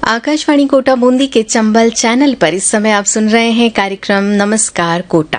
आकाशवाणी कोटा बूंदी के चंबल चैनल पर इस समय आप सुन रहे हैं कार्यक्रम नमस्कार कोटा।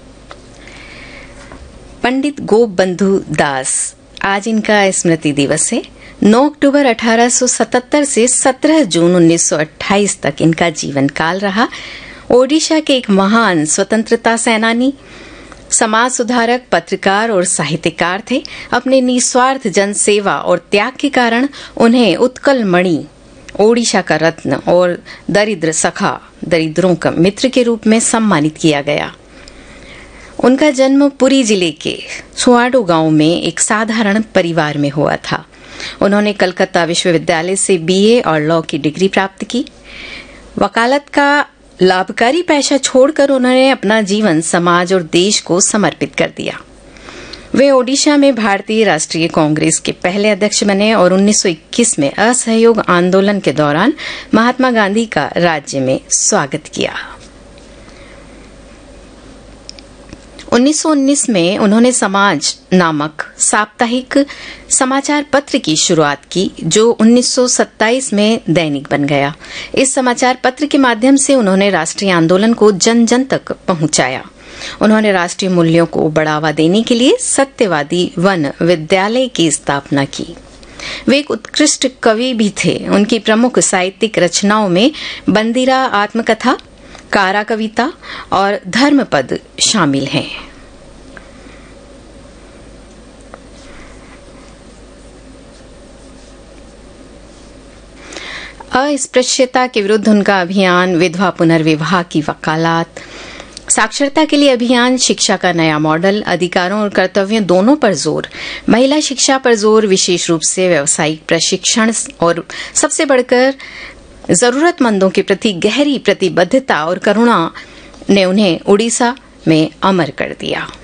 पंडित गोपबंधु दास, आज इनका स्मृति दिवस है। 9 अक्टूबर 1877 से 17 जून 1928 तक इनका जीवन काल रहा। ओडिशा के एक महान स्वतंत्रता सेनानी, समाज सुधारक, पत्रकार और साहित्यकार थे। अपने निस्वार्थ जनसेवा और त्याग के कारण उन्हें उत्कल मणि, ओडिशा का रत्न और दरिद्र सखा, दरिद्रों का मित्र के रूप में सम्मानित किया गया। उनका जन्म पुरी जिले के सुआडो गांव में एक साधारण परिवार में हुआ था। उन्होंने कलकत्ता विश्वविद्यालय से बीए और लॉ की डिग्री प्राप्त की। वकालत का लाभकारी पेशा छोड़कर उन्होंने अपना जीवन समाज और देश को समर्पित कर दिया। वे ओडिशा में भारतीय राष्ट्रीय कांग्रेस के पहले अध्यक्ष बने और 1921 में असहयोग आंदोलन के दौरान महात्मा गांधी का राज्य में स्वागत किया। 1919 में उन्होंने समाज नामक साप्ताहिक समाचार पत्र की शुरुआत की, जो 1927 में दैनिक बन गया। इस समाचार पत्र के माध्यम से उन्होंने राष्ट्रीय आंदोलन को जन जन तक पहुंचाया। उन्होंने राष्ट्रीय मूल्यों को बढ़ावा देने के लिए सत्यवादी वन विद्यालय की स्थापना की। वे एक उत्कृष्ट कवि भी थे। उनकी प्रमुख साहित्यिक रचनाओं में बंदिरा आत्मकथा, कारा कविता और धर्मपद शामिल हैं। अस्पृश्यता के विरुद्ध उनका अभियान, विधवा पुनर्विवाह की वकालत, साक्षरता के लिए अभियान, शिक्षा का नया मॉडल, अधिकारों और कर्तव्यों दोनों पर जोर, महिला शिक्षा पर जोर, विशेष रूप से व्यावसायिक प्रशिक्षण और सबसे बढ़कर जरूरतमंदों के प्रति गहरी प्रतिबद्धता और करुणा ने उन्हें उड़ीसा में अमर कर दिया।